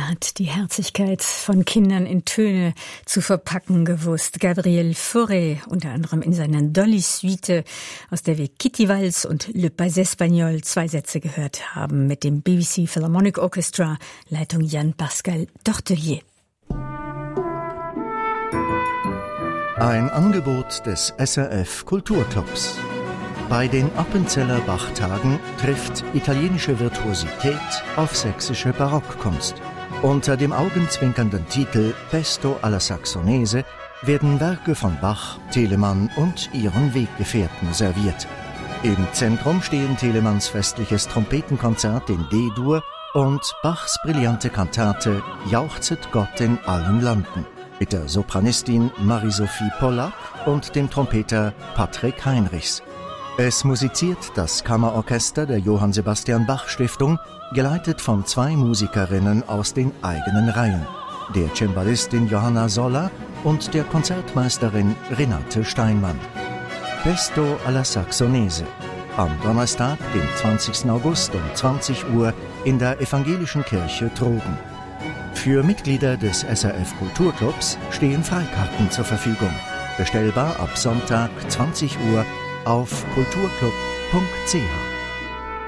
Er hat die Herzlichkeit von Kindern in Töne zu verpacken gewusst. Gabriel Fauré, unter anderem in seiner Dolly-Suite, aus der wir Kitty Waltz und Le Pas Espagnol 2 Sätze gehört haben, mit dem BBC Philharmonic Orchestra, Leitung Jan-Pascal Tortelier. Ein Angebot des SRF Kulturclubs. Bei den Appenzeller Bachtagen trifft italienische Virtuosität auf sächsische Barockkunst. Unter dem augenzwinkernden Titel Pesto alla Saxonese werden Werke von Bach, Telemann und ihren Weggefährten serviert. Im Zentrum stehen Telemanns festliches Trompetenkonzert in D-Dur und Bachs brillante Kantate Jauchzet Gott in allen Landen mit der Sopranistin Marie-Sophie Pollack und dem Trompeter Patrick Heinrichs. Es musiziert das Kammerorchester der Johann Sebastian Bach Stiftung, geleitet von 2 Musikerinnen aus den eigenen Reihen, der Cembalistin Johanna Soller und der Konzertmeisterin Renate Steinmann. Pesto alla Saxonese, am Donnerstag, den 20. August um 20 Uhr in der Evangelischen Kirche Trogen. Für Mitglieder des SRF Kulturclubs stehen Freikarten zur Verfügung. Bestellbar ab Sonntag 20 Uhr auf kulturclub.ch.